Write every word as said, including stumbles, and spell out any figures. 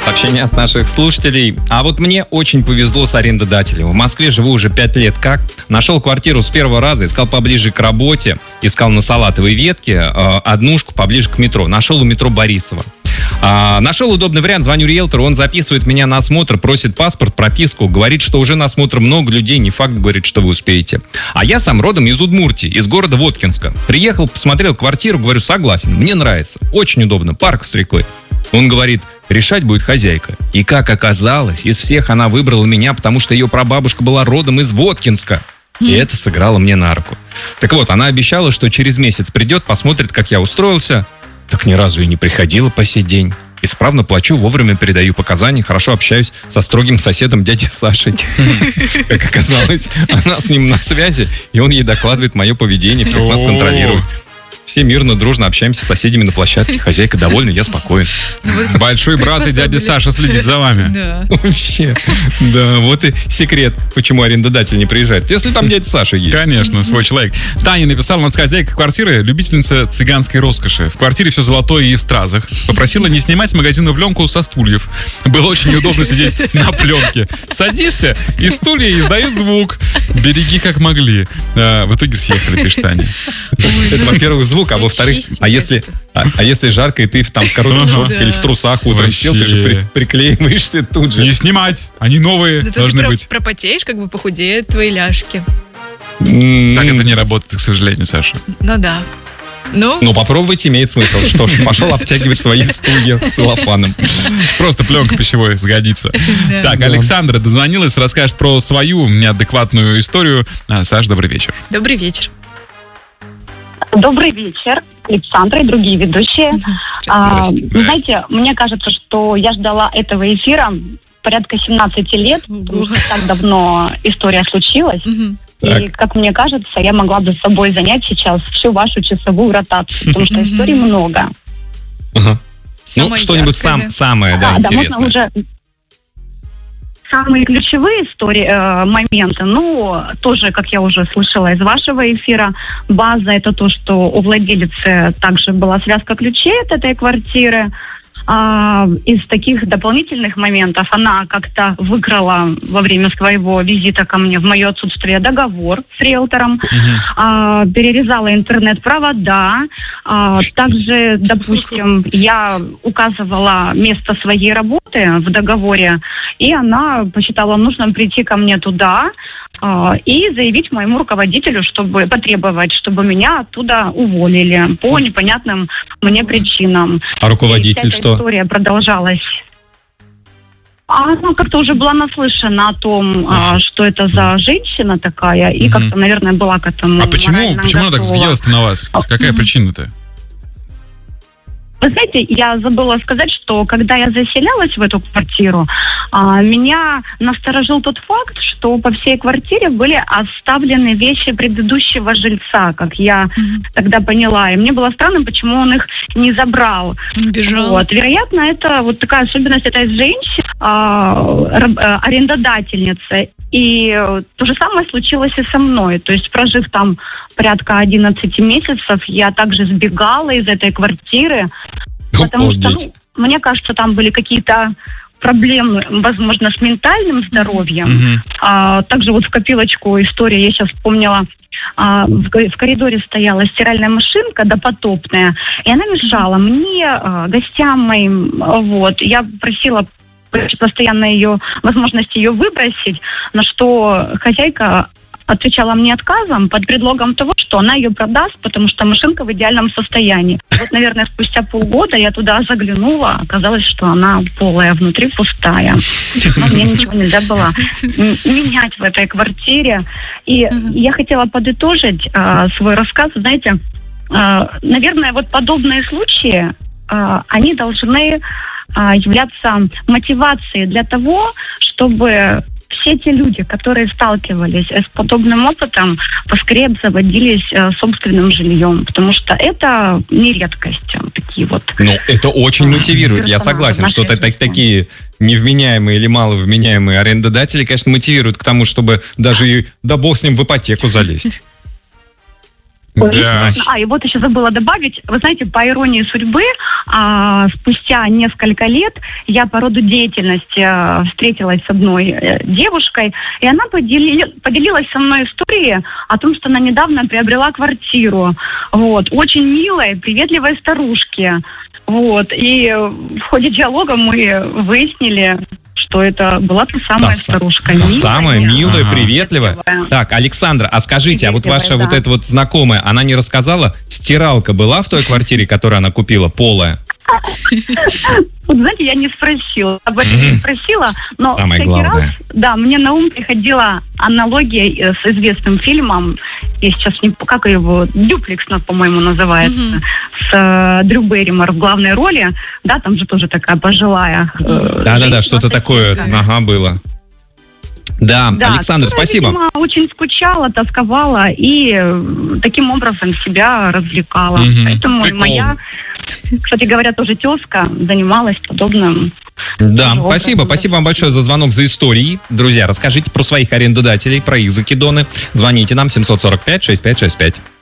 Сообщение от наших слушателей. А вот мне очень повезло с арендодателем. В Москве живу уже пять лет как. Нашел квартиру с первого раза, искал поближе к работе, искал на Салатовой ветке, э, однушку поближе к метро. Нашел у метро Борисова. А, нашел удобный вариант, звоню риэлтору, он записывает меня на осмотр, просит паспорт, прописку, говорит, что уже на осмотр много людей, не факт, говорит, что вы успеете. А я сам родом из Удмуртии, из города Воткинска. Приехал, посмотрел квартиру, говорю, согласен, мне нравится, очень удобно, парк с рекой. Он говорит, решать будет хозяйка. И как оказалось, из всех она выбрала меня, потому что ее прабабушка была родом из Воткинска. И это сыграло мне на руку. Так вот, она обещала, что через месяц придет, посмотрит, как я устроился. Так ни разу и не приходила по сей день. Исправно плачу, вовремя передаю показания, хорошо общаюсь со строгим соседом дядей Сашей. Как оказалось, она с ним на связи, и он ей докладывает мое поведение, всех нас контролирует. Все мирно, дружно общаемся с соседями на площадке. Хозяйка довольна, я спокоен. Большой брат и дядя Саша следит за вами. Да. Вообще. Да, вот и секрет, почему арендодатель не приезжает. Если там дядя Саша есть. Конечно, свой человек. Таня написала, у нас хозяйка квартиры, любительница цыганской роскоши. В квартире все золотое и в стразах. Попросила не снимать с магазина пленку со стульев. Было очень удобно сидеть на пленке. Садишься, и стулья издают звук. Береги как могли. А, в итоге съехали, пишет Таня. Это, во-первых, звук, а во-вторых, а если, а, а если жарко, и ты там в коротких шортах да. или в трусах утром Вообще. сел, ты же при, приклеиваешься тут же. Не снимать, они новые Зато должны ты про- быть. пропотеешь, как бы похудеют твои ляжки. М, Так это не работает, к сожалению, Саша. Ну да. Ну, Ну, попробовать имеет смысл. Что ж, пошел обтягивать свои стулья целлофаном. Просто пленка пищевой сгодится. Да. Так, Да. Александра дозвонилась, расскажет про свою неадекватную историю. А, Саш, добрый вечер. добрый вечер. Добрый вечер, Александра и другие ведущие. А, Здрасте. вы знаете, мне кажется, что я ждала этого эфира порядка семнадцать лет, потому что так давно история случилась. Мгм. И, Так. как мне кажется, я могла бы с собой занять сейчас всю вашу часовую ротацию, потому что историй много. Ага. Ну, Самое что-нибудь яркое, сам, да. самое, да, да, можно интересное. уже... Самые ключевые истории, э, моменты, ну, тоже, как я уже слышала из вашего эфира, база — это то, что у владелицы также была связка ключей от этой квартиры. А, из таких дополнительных моментов она как-то выиграла во время своего визита ко мне в мое отсутствие договор с риэлтором, а, перерезала интернет-провода. А, также, допустим, я указывала место своей работы в договоре, и она посчитала нужным прийти ко мне туда а, и заявить моему руководителю, чтобы потребовать, чтобы меня оттуда уволили по непонятным мне причинам. А руководитель И вся эта что? история продолжалась. А она как-то уже была наслышана о том, а, что это за женщина такая, и Мгм. как-то, наверное, была к этому А почему, морально почему она так готова. взъелась-то на вас? Какая причина-то? Вы знаете, я забыла сказать, что когда я заселялась в эту квартиру, а, меня насторожил тот факт, что по всей квартире были оставлены вещи предыдущего жильца, как я Мгм. тогда поняла. И мне было странно, почему он их не забрал. Он бежал. Вот. Вероятно, это вот такая особенность этой женщины, а, раб- а, арендодательницы. И э, то же самое случилось и со мной. То есть, прожив там порядка одиннадцать месяцев, я также сбегала из этой квартиры, потому что, Обалдеть. ну, мне кажется, там были какие-то проблемы, возможно, с ментальным здоровьем. Мгм. А, также вот в копилочку история, я сейчас вспомнила, а, в, ко- в коридоре стояла стиральная машинка допотопная, и она мешала мне, а, гостям моим, а, вот. Я просила постоянно ее, возможность ее выбросить, на что хозяйка отвечала мне отказом под предлогом того, что она ее продаст, потому что машинка в идеальном состоянии. Вот, наверное, спустя полгода я туда заглянула, оказалось, что она полая, внутри пустая. Но мне ничего нельзя было м- менять в этой квартире. И я хотела подытожить а, свой рассказ. Знаете, а, наверное, вот подобные случаи, а, они должны а, являться мотивацией для того, чтобы все те люди, которые сталкивались с подобным опытом, поскорее обзаводились э, собственным жильем, потому что это не редкость. э, Такие вот. Ну, это очень мотивирует. Я Персонажи согласен, что нашей та- так- жизни. такие невменяемые или маловменяемые арендодатели, конечно, мотивируют к тому, чтобы даже и, да бог с ним, в ипотеку залезть. Ой, Да. А, и вот еще забыла добавить. Вы знаете, по иронии судьбы, а, спустя несколько лет я по роду деятельности а, встретилась с одной э, девушкой, и она подели- поделилась со мной историей о том, что она недавно приобрела квартиру. Вот. Очень милой, приветливой старушки. Вот. И э, в ходе диалога мы выяснили, что это была та самая Та са- старушка. та Милая, самая милая, Ага. приветливая. Так, Александра, а скажите, а вот Приветливая, ваша вот да. эта вот знакомая, она не рассказала, стиралка была в той квартире, которую она купила, полая? Вот, знаете, я не спросила, об этом не спросила, но Самое всякий главное. раз, да, мне на ум приходила аналогия э, с известным фильмом, я сейчас не, как его, «Дюплекс», ну, по-моему, называется, Мгм. с э, Дрю Берримор в главной роли, да, там же тоже такая пожилая. э, Да-да-да, женщина, что-то такое, такая. ага, было. Да, Да, Александр, которая, спасибо. видимо, очень скучала, тосковала и э, таким образом себя развлекала. Мгм. Поэтому и Прикол. моя, кстати говоря, тоже тезка занималась подобным. Да, Тоже спасибо, образом, спасибо вам большое за звонок, за истории. Друзья, расскажите про своих арендодателей, про их закидоны. Звоните нам семь сорок пять шестьдесят пять шестьдесят пять.